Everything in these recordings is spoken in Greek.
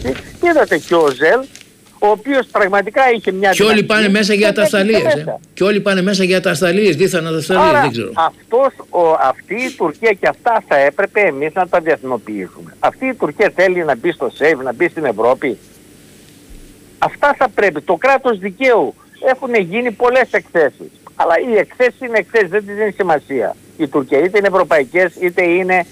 έτσι. Και είδατε και ο Ζελ, ο οποίος πραγματικά είχε μια... Και όλοι πάνε μέσα για ατασταλίες. Και όλοι πάνε μέσα για ατασταλίες, δίθαν ατασταλίες, άρα, δεν ξέρω. Αυτή η Τουρκία και αυτά θα έπρεπε εμείς να τα διεθνοποιήσουμε. Αυτή η Τουρκία θέλει να μπει στο ΣΕΒ, να μπει στην Ευρώπη. Αυτά θα πρέπει. Το κράτος δικαίου, έχουν γίνει πολλές εκθέσεις. Αλλά οι εκθέσεις είναι εκθέσεις, δεν τις δίνει σημασία. Η Τουρκία είτε είναι ευρωπαϊκές είτε είναι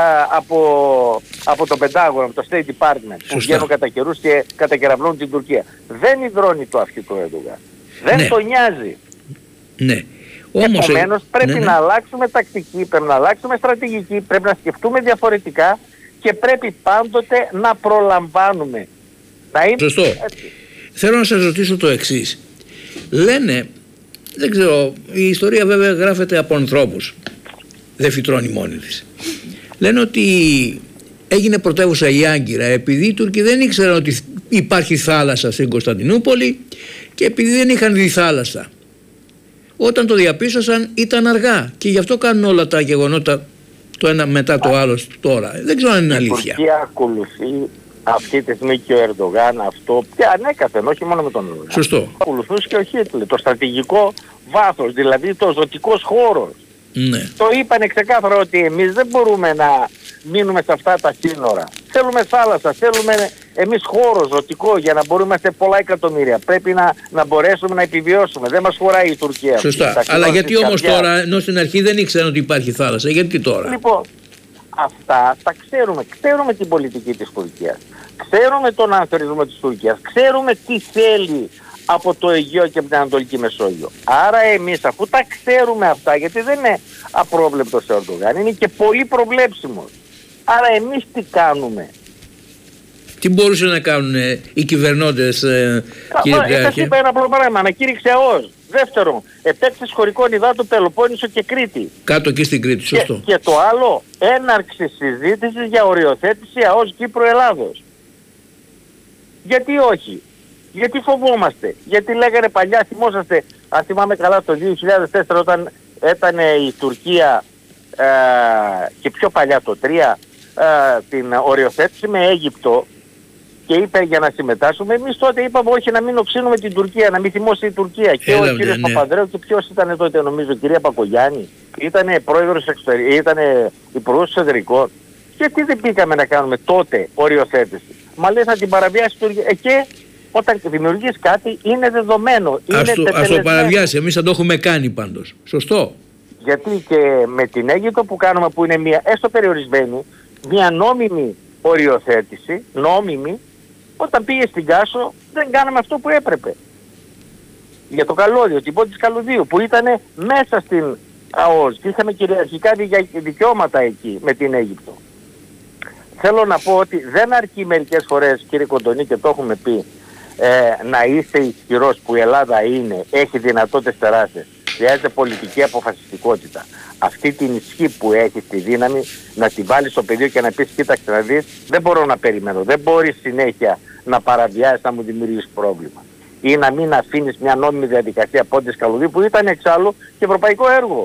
από το Πεντάγωνο, από το State Department, που βγαίνουν κατά καιρούς και κατακεραυνώνουν την Τουρκία. Δεν υδρώνει το αυτί του Ερντογάν. Δεν το νοιάζει. Ναι. Επομένως πρέπει να αλλάξουμε τακτική, πρέπει να αλλάξουμε στρατηγική, πρέπει να σκεφτούμε διαφορετικά και πρέπει πάντοτε να προλαμβάνουμε. Σωστό. Θέλω να σας ρωτήσω το εξής. Λένε, δεν ξέρω, η ιστορία βέβαια γράφεται από ανθρώπους, δεν φυτρώνει μόνη της. Λένε ότι έγινε πρωτεύουσα η Άγκυρα επειδή οι Τούρκοι δεν ήξεραν ότι υπάρχει θάλασσα στην Κωνσταντινούπολη και επειδή δεν είχαν δει θάλασσα. Όταν το διαπίστωσαν ήταν αργά και γι' αυτό κάνουν όλα τα γεγονότα το ένα μετά το άλλο τώρα. Δεν ξέρω αν είναι αλήθεια. Η Τουρκία ακολουθεί αυτή τη στιγμή και ο Ερντογάν αυτό και ανέκαθεν, όχι μόνο με τον Ερντογάν. Σωστό. Ακολουθούσε και ο Χίτλερ, το στρατηγικό βάθος, δηλαδή το ζωτικός χώρος. Ναι. Το είπανε ξεκάθαρα ότι εμείς δεν μπορούμε να μείνουμε σε αυτά τα σύνορα. Θέλουμε θάλασσα, θέλουμε εμείς χώρο ζωτικό για να μπορούμε σε πολλά εκατομμύρια. Πρέπει να μπορέσουμε να επιβιώσουμε. Δεν μας χωράει η Τουρκία. Σωστά. Αλλά γιατί όμως τώρα, ενώ στην αρχή δεν ήξεραν ότι υπάρχει θάλασσα, γιατί τώρα? Λοιπόν, αυτά τα ξέρουμε. Ξέρουμε την πολιτική της Τουρκίας. Ξέρουμε τον ανθερισμό της Τουρκίας. Ξέρουμε τι θέλει από το Αιγαίο και από την Ανατολική Μεσόγειο. Άρα εμείς αφού τα ξέρουμε αυτά, γιατί δεν είναι απρόβλεπτος ο Ερντογάν, είναι και πολύ προβλέψιμος. Άρα εμείς τι κάνουμε? Τι μπορούσαν να κάνουν οι κυβερνώντες, κύριε Πτέραχε? Σας είπα ένα απλό παράδειγμα. Ανακήρυξε ΑΟΣ. Δεύτερον, επέκταση χωρικών υδάτων Πελοπόννησο και Κρήτη. Κάτω εκεί στην Κρήτη, σωστό. Και το άλλο, έναρξη συζήτησης για οριοθέτηση ΑΟΣ Κύπρου-Ελλάδος. Γιατί όχι? Γιατί φοβόμαστε? Γιατί λέγανε παλιά, θυμόσαστε, αν θυμάμαι καλά, το 2004 όταν ήταν η Τουρκία και πιο παλιά το 3 την οριοθέτηση με Αίγυπτο και είπε για να συμμετάσχουμε, εμείς τότε είπαμε όχι, να μην οξύνουμε την Τουρκία, να μην θυμώσει η Τουρκία. Και ο κύριος Παπανδρέου και ποιος ήταν τότε, νομίζω, η κυρία Πακογιάννη, ήτανε πρόεδρος ήτανε υπουργός εξωτερικών. Γιατί δεν πήγαμε να κάνουμε τότε οριοθέτηση? Μα λέει θα την παραβιάσει η Τουρκία. Και όταν δημιουργείς κάτι είναι δεδομένο. Ας το παραβιάσει, εμείς θα το έχουμε κάνει πάντως. Σωστό. Γιατί και με την Αίγυπτο που κάνουμε, που είναι μια έστω περιορισμένη, μια νόμιμη οριοθέτηση, νόμιμη, όταν πήγε στην Κάσο δεν κάναμε αυτό που έπρεπε. Για το καλώδιο, την πόλη της Καλουδίου, που ήταν μέσα στην ΑΟΣ και είχαμε κυριαρχικά δικαιώματα εκεί με την Αίγυπτο. Θέλω να πω ότι δεν αρκεί μερικές φορές, κύριε Κοντονή, και το έχουμε πει, να είστε ισχυρός που η Ελλάδα είναι, έχει δυνατότητες τεράστιες. Χρειάζεται πολιτική αποφασιστικότητα. Αυτή την ισχύ που έχει στη δύναμη να τη βάλεις στο πεδίο και να πεις κοίταξε να δεις, δεν μπορώ να περιμένω. Δεν μπορείς συνέχεια να παραβιάσεις, να μου δημιουργήσεις πρόβλημα. Ή να μην αφήνεις μια νόμιμη διαδικασία Πόντης Καλουδίου που ήταν εξάλλου και ευρωπαϊκό έργο.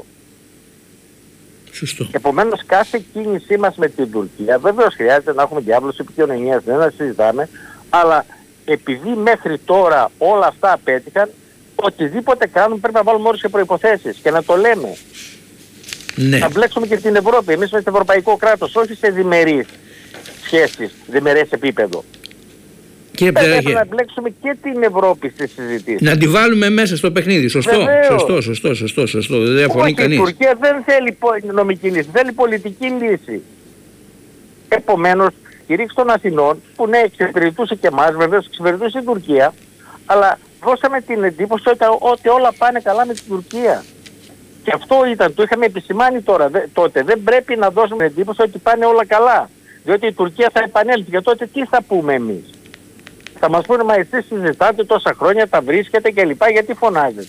Σωστό. Επομένως κάθε κίνησή μας με την Τουρκία, βέβαιως χρειάζεται να έχουμε διάβολος επικοινωνίας, δεν να συζητάμε, αλλά επειδή μέχρι τώρα όλα αυτά απέτυχαν, οτιδήποτε κάνουμε πρέπει να βάλουμε όρους και προϋποθέσεις και να το λέμε. Ναι. Να μπλέξουμε και την Ευρώπη. Εμείς είμαστε ευρωπαϊκό κράτος, όχι σε διμερείς σχέσεις, διμερές επίπεδο. Πρέπει να μπλέξουμε και την Ευρώπη στις συζητήσεις. Να τη βάλουμε μέσα στο παιχνίδι. Σωστό. Σωστό. Δεν διαφωνεί κανείς. Η Τουρκία δεν θέλει νομική λύση, θέλει πολιτική λύση. Επομένως, η ρήξη των Αθηνών, που ναι, εξυπηρετούσε και εμάς, βεβαίως εξυπηρετούσε την Τουρκία, αλλά δώσαμε την εντύπωση ότι όλα πάνε καλά με την Τουρκία. Και αυτό ήταν, το είχαμε επισημάνει τότε. Δεν πρέπει να δώσουμε την εντύπωση ότι πάνε όλα καλά. Διότι η Τουρκία θα επανέλθει. Και τότε τι θα πούμε εμείς? Θα μας πούνε, μα εσείς συζητάτε τόσα χρόνια, τα βρίσκετε κλπ. Γιατί φωνάζετε?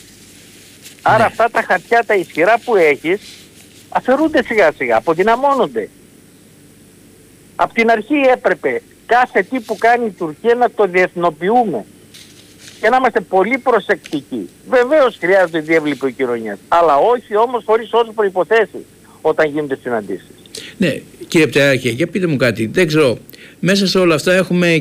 Άρα αυτά τα χαρτιά τα ισχυρά που έχεις αφαιρούνται σιγά σιγά, αποδυναμώνονται. Απ' την αρχή έπρεπε κάθε τι που κάνει η Τουρκία να το διεθνοποιούμε και να είμαστε πολύ προσεκτικοί. Βεβαίως χρειάζεται διεύλη επικοινωνίας, αλλά όχι όμως χωρίς όσες προϋποθέσεις όταν γίνονται συναντήσεις. Ναι, κύριε Πτέραχε, για πείτε μου κάτι. Δεν ξέρω, μέσα σε όλα αυτά έχουμε